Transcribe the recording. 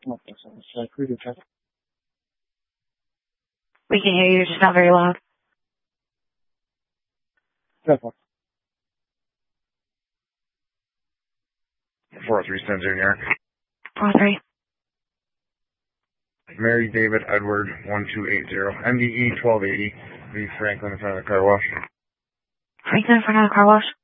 Okay, so it's cruiser traffic. We can hear you, you're just not very loud. Traffic. 403 Sends New York. 4-3. Mary David Edward 1280. MDE 1280. Leave Franklin in front of the car wash. Franklin in front of the car wash?